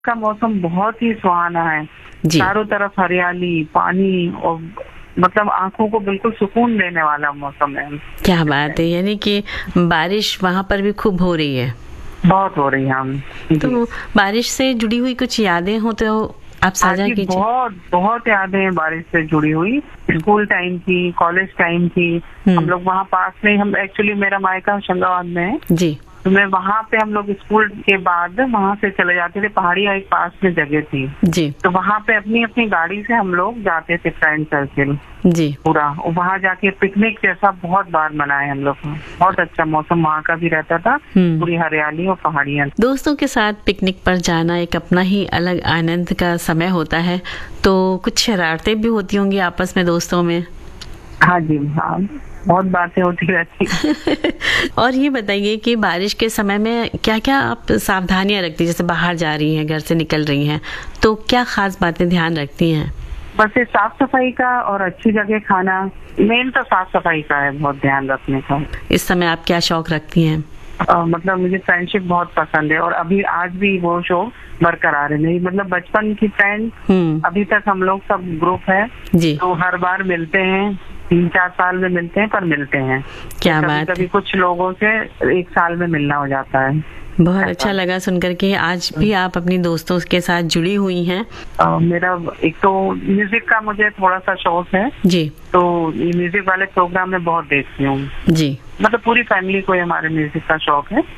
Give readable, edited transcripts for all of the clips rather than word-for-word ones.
का मौसम बहुत ही सुहाना है। जी। चारों तरफ हरियाली, पानी और मतलब आंखों को बिल्कुल सुकून देने वाला मौसम है। क्या बात है, यानी कि बारिश वहाँ पर भी खूब हो रही है। बहुत हो रही है हम। तो बारिश से जुड़ी हुई कुछ यादें हो तो आप साझा कीजिए। बहुत बहुत यादें हैं बारिश से जुड़ी हुई। स्कूल टाइम की, कॉलेज टाइम की। हम लोग वहाँ पास में, हम एक्चुअली मेरा मायका होशंगाबाद में है जी। तो मैं वहाँ पे, हम लोग स्कूल के बाद वहाँ से चले जाते थे। पहाड़िया एक पास में जगह थी जी। तो वहाँ पे अपनी अपनी गाड़ी से हम लोग जाते थे, फ्रेंड सर्किल जी। पूरा। वहाँ जाके पिकनिक जैसा बहुत बार मनाए हम लोग। बहुत अच्छा मौसम वहाँ का भी रहता था, पूरी हरियाली और पहाड़ियाँ। दोस्तों के साथ पिकनिक पर जाना एक अपना ही अलग आनंद का समय होता है। तो कुछ शरारतें भी होती होंगी आपस में दोस्तों में? हाँ जी, हाँ, बहुत बातें होती रहती। और ये बताइए कि बारिश के समय में क्या क्या आप सावधानियां रखती हैं? जैसे बाहर जा रही हैं, घर से निकल रही हैं, तो क्या खास बातें ध्यान रखती हैं? बस ये साफ सफाई का और अच्छी जगह खाना। मेन तो साफ सफाई का है, बहुत ध्यान रखने का। इस समय आप क्या शौक रखती हैं? मतलब मुझे फ्रेंडशिप बहुत पसंद है और अभी आज भी वो शौक बरकरार है। नहीं मतलब बचपन की फ्रेंड अभी तक हम लोग सब ग्रुप है जी। तो हर बार मिलते हैं, 3-4 साल में मिलते हैं, पर मिलते हैं। क्या कभी बात कभी है। कुछ लोगों से 1 साल में मिलना हो जाता है। बहुत अच्छा लगा सुनकर के आज भी आप अपनी दोस्तों के साथ जुड़ी हुई हैं। मेरा एक तो म्यूजिक का मुझे थोड़ा सा शौक है जी। तो ये म्यूजिक वाले प्रोग्राम में बहुत देखती हूँ जी। मतलब पूरी फैमिली को हमारे म्यूजिक का शौक है।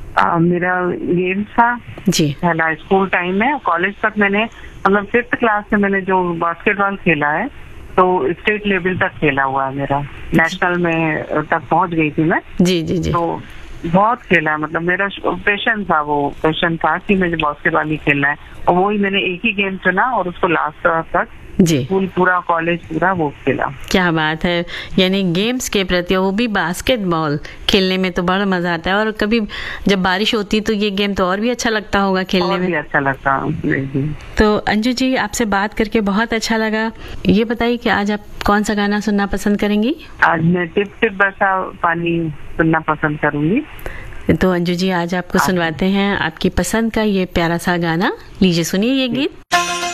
मेरा गेम्स था जी। पहला स्कूल टाइम में। कॉलेज तक मैंने मतलब 5th क्लास से मैंने जो बास्केटबॉल खेला है तो स्टेट लेवल तक खेला हुआ है मेरा। नेशनल में तक पहुंच गई थी मैं। जी जी जी। तो बहुत खेला, मतलब मेरा पैशन था, वो पैशन था कि मुझे बास्केटबॉल ही खेलना है और वही मैंने एक ही गेम चुना और उसको लास्ट तक जी स्कूल पूरा, कॉलेज पूरा वो खेला। क्या बात है, यानी गेम्स के प्रति, वो भी बास्केटबॉल खेलने में तो बड़ा मजा आता है। और कभी जब बारिश होती तो ये गेम तो और भी अच्छा लगता होगा खेलने और में। भी अच्छा लगता। तो अंजू जी, आपसे बात करके बहुत अच्छा लगा। ये बताइए कि आज आप कौन सा गाना सुनना पसंद करेंगी? आज मैं टिप टिप बरसा पानी सुनना पसंद करूंगी। तो अंजू जी, आज आपको सुनवाते हैं आपकी पसंद का ये प्यारा सा गाना। लीजिए सुनिए ये गीत।